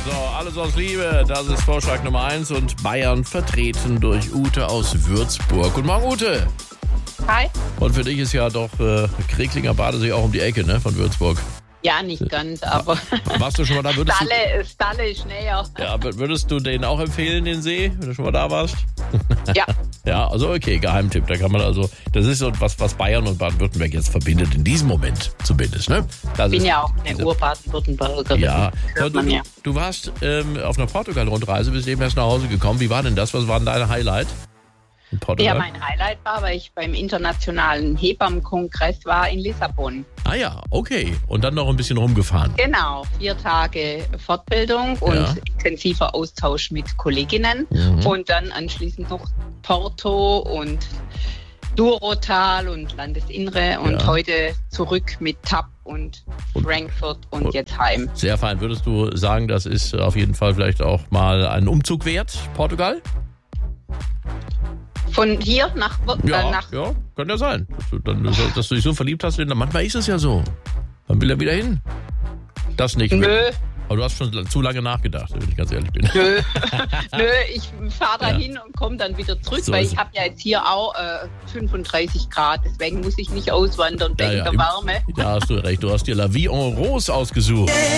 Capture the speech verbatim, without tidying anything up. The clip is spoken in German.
So, alles aus Liebe, das ist Vorschlag Nummer eins und Bayern vertreten durch Ute aus Würzburg. Guten Morgen, Ute. Hi. Und für dich ist ja doch äh, Kreglinger Badesee auch um die Ecke, ne, von Würzburg. Ja, nicht ganz, aber Warst du schon mal da? Würdest Stalle, Stalle ist näher. du, ja, würdest du den auch empfehlen, den See, wenn du schon mal da warst? Ja. Ja, also okay, Geheimtipp. Da kann man also, das ist so was, was Bayern und Baden-Württemberg jetzt verbindet, in diesem Moment zumindest, ne? Das Ich bin ist, ja auch eine Ur-Baden-Württembergerin. ja, hört du, man ja. du warst ähm, auf einer Portugal-Rundreise, bist eben erst nach Hause gekommen. Wie war denn das? Was war denn dein Highlight in Portugal? Ja, mein Highlight war, weil ich beim internationalen Hebammenkongress war in Lissabon. Ah ja, okay. Und dann noch ein bisschen rumgefahren. Genau, vier Tage Fortbildung und Ja. intensiver Austausch mit Kolleginnen. Mhm. Und dann anschließend noch Porto und Durotal und Landesinnere. Und Ja. heute zurück mit T A P und Frankfurt und und- jetzt heim. Sehr fein. Würdest du sagen, das ist auf jeden Fall vielleicht auch mal ein Umzug wert, Portugal? Von hier nach, Ja, äh, nach ja, könnte ja sein. Dass du, dann, dass du dich so verliebt hast. In, manchmal ist es ja so. Dann will er wieder hin. Das nicht. Nö, Aber du hast schon zu lange nachgedacht, wenn ich ganz ehrlich bin. nö, nö, ich fahre da Ja. hin und komme dann wieder zurück, So weil ist ich es. habe ja jetzt hier auch äh, fünfunddreißig Grad, deswegen muss ich nicht auswandern Ja, wegen ja, der im- Wärme. Ja, hast du recht. Du hast dir La Vie en Rose ausgesucht.